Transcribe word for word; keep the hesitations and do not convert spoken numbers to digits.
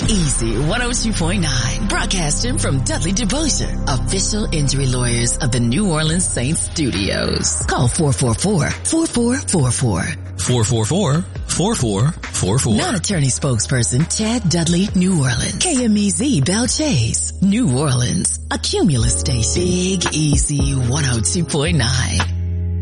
Easy one oh two point nine, broadcasting from Dudley DeBosier, official injury lawyers of the New Orleans Saints studios. Call four four four, four four four four. four four four, four four four four. Non-attorney spokesperson Chad Dudley, New Orleans. K M E Z Bell Chase, New Orleans. A Cumulus station. Big Easy one oh two point nine.